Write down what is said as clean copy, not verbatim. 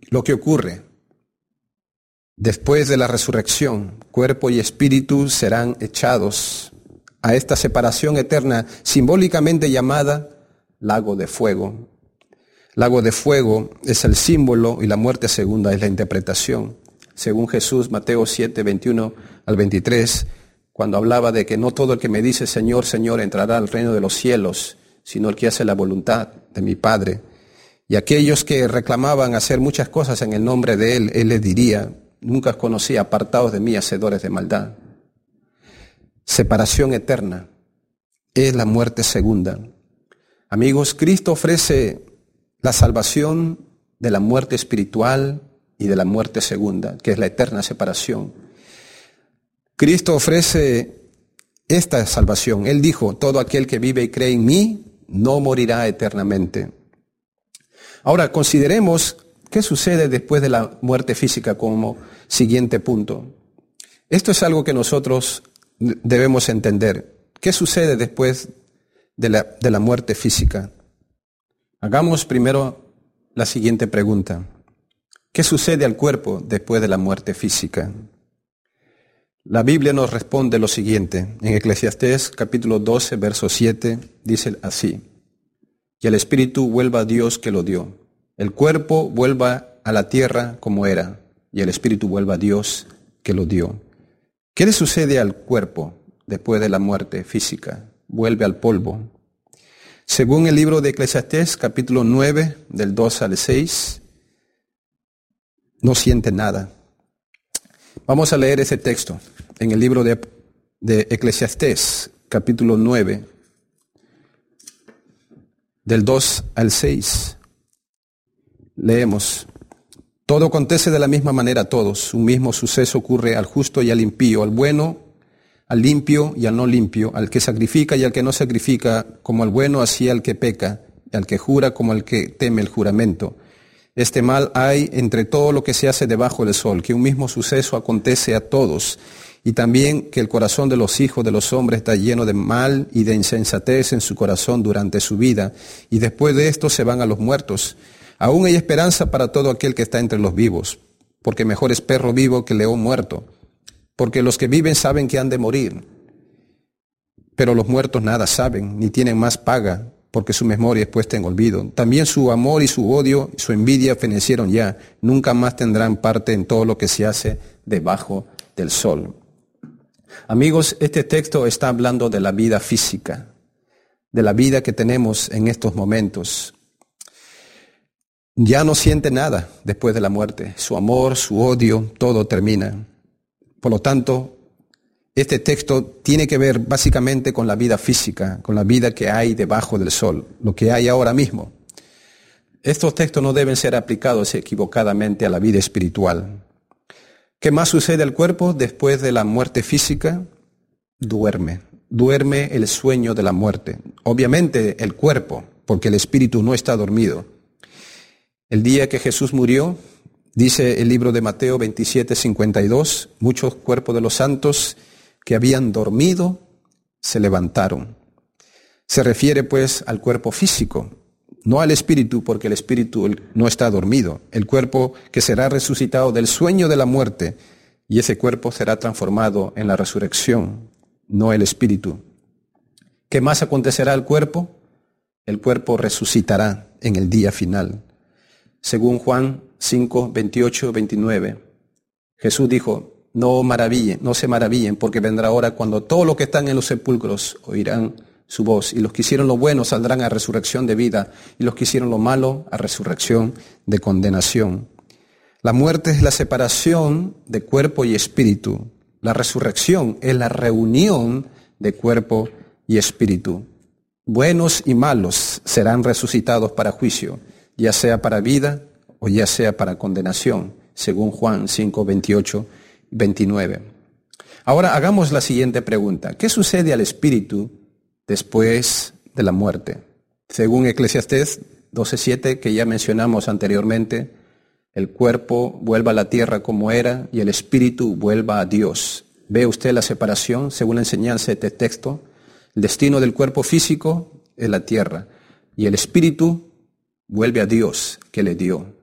lo que ocurre después de la resurrección, cuerpo y espíritu serán echados a esta separación eterna, simbólicamente llamada lago de fuego. Lago de fuego es el símbolo y la muerte segunda es la interpretación. Según Jesús, Mateo 7, 21 al 23, cuando hablaba de que no todo el que me dice Señor, Señor entrará al reino de los cielos, sino el que hace la voluntad de mi Padre. Y aquellos que reclamaban hacer muchas cosas en el nombre de Él les diría, nunca os conocí, apartados de mí, hacedores de maldad. Separación eterna es la muerte segunda. Amigos, Cristo ofrece la salvación de la muerte espiritual y de la muerte segunda, que es la eterna separación. Cristo ofrece esta salvación. Él dijo, todo aquel que vive y cree en mí no morirá eternamente. Ahora, consideremos qué sucede después de la muerte física como siguiente punto. Esto es algo que nosotros debemos entender. ¿Qué sucede después de la muerte física? Hagamos primero la siguiente pregunta. ¿Qué sucede al cuerpo después de la muerte física? La Biblia nos responde lo siguiente. En Eclesiastés capítulo 12, verso 7, dice así. Y el espíritu vuelva a Dios que lo dio. El cuerpo vuelva a la tierra como era. Y el espíritu vuelva a Dios que lo dio. ¿Qué le sucede al cuerpo después de la muerte física? Vuelve al polvo. Según el libro de Eclesiastés, capítulo 9, del 2 al 6, no siente nada. Vamos a leer ese texto en el libro de Eclesiastés, capítulo 9, del 2 al 6. Leemos. Todo acontece de la misma manera a todos. Un mismo suceso ocurre al justo y al impío, al bueno, al limpio y al no limpio, al que sacrifica y al que no sacrifica, como al bueno así al que peca, y al que jura como al que teme el juramento. Este mal hay entre todo lo que se hace debajo del sol, que un mismo suceso acontece a todos, y también que el corazón de los hijos de los hombres está lleno de mal y de insensatez en su corazón durante su vida, y después de esto se van a los muertos. Aún hay esperanza para todo aquel que está entre los vivos, porque mejor es perro vivo que león muerto. Porque los que viven saben que han de morir, pero los muertos nada saben, ni tienen más paga, porque su memoria es puesta en olvido. También su amor y su odio y su envidia fenecieron ya, nunca más tendrán parte en todo lo que se hace debajo del sol. Amigos, este texto está hablando de la vida física, de la vida que tenemos en estos momentos. Ya no siente nada después de la muerte, su amor, su odio, todo termina. Por lo tanto, este texto tiene que ver básicamente con la vida física, con la vida que hay debajo del sol, lo que hay ahora mismo. Estos textos no deben ser aplicados equivocadamente a la vida espiritual. ¿Qué más sucede al cuerpo después de la muerte física? Duerme el sueño de la muerte. Obviamente el cuerpo, porque el espíritu no está dormido. El día que Jesús murió, dice el libro de Mateo 27, 52, muchos cuerpos de los santos que habían dormido se levantaron. Se refiere pues al cuerpo físico, no al espíritu, porque el espíritu no está dormido. El cuerpo que será resucitado del sueño de la muerte, y ese cuerpo será transformado en la resurrección, no el espíritu. ¿Qué más acontecerá al cuerpo? El cuerpo resucitará en el día final. Según Juan 5, 28, 29, Jesús dijo, no se maravillen, porque vendrá hora cuando todos los que están en los sepulcros oirán su voz, y los que hicieron lo bueno saldrán a resurrección de vida, y los que hicieron lo malo a resurrección de condenación. La muerte es la separación de cuerpo y espíritu. La resurrección es la reunión de cuerpo y espíritu. Buenos y malos serán resucitados para juicio, ya sea para vida o ya sea para condenación, según Juan 5, 28, 29. Ahora hagamos la siguiente pregunta. ¿Qué sucede al espíritu después de la muerte? Según Eclesiastés 12:7, que ya mencionamos anteriormente, el cuerpo vuelva a la tierra como era y el espíritu vuelva a Dios. ¿Ve usted la separación según la enseñanza de este texto? El destino del cuerpo físico es la tierra y el espíritu vuelve a Dios que le dio.